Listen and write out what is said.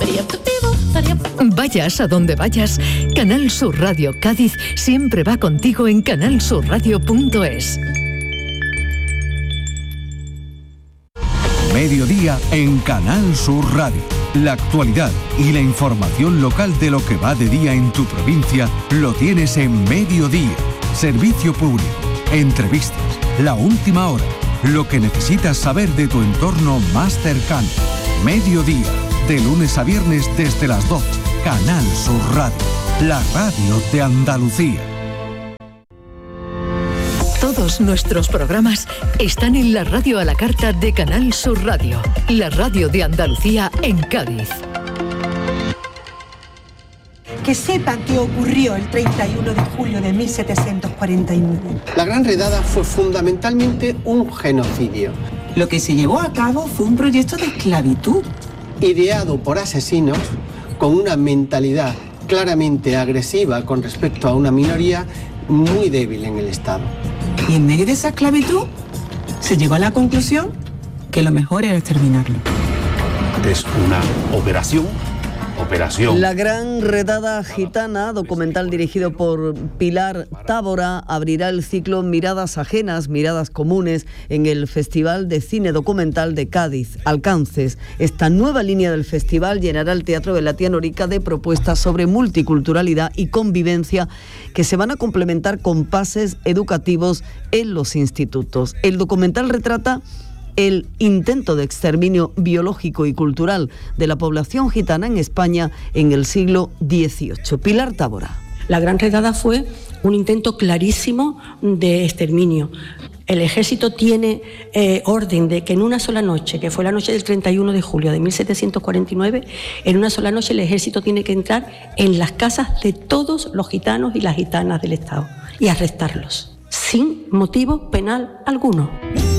Vayas a donde vayas, Canal Sur Radio Cádiz siempre va contigo en canalsurradio.es. Mediodía en Canal Sur Radio. La actualidad y la información local de lo que va de día en tu provincia lo tienes en Mediodía. Servicio público, entrevistas, la última hora, lo que necesitas saber de tu entorno más cercano. Mediodía, de lunes a viernes desde las 12. Canal Sur Radio, la radio de Andalucía. Todos nuestros programas están en la radio a la carta de Canal Sur Radio, la radio de Andalucía en Cádiz. Que sepan qué ocurrió el 31 de julio de 1749. La Gran Redada fue fundamentalmente un genocidio. Lo que se llevó a cabo fue un proyecto de esclavitud. Ideado por asesinos con una mentalidad claramente agresiva con respecto a una minoría muy débil en el Estado. Y en medio de esa esclavitud se llegó a la conclusión que lo mejor era exterminarlo. Es una operación. La Gran Redada Gitana, documental dirigido por Pilar Tábora, abrirá el ciclo Miradas Ajenas, Miradas Comunes en el Festival de Cine Documental de Cádiz. Alcances. Esta nueva línea del festival llenará el Teatro de la Tía Norica de propuestas sobre multiculturalidad y convivencia que se van a complementar con pases educativos en los institutos. El documental retrata el intento de exterminio biológico y cultural de la población gitana en España en el siglo XVIII. Pilar Tábora. La Gran Redada fue un intento clarísimo de exterminio. El ejército tiene orden de que en una sola noche, que fue la noche del 31 de julio de 1749, en una sola noche el ejército tiene que entrar en las casas de todos los gitanos y las gitanas del Estado y arrestarlos, sin motivo penal alguno.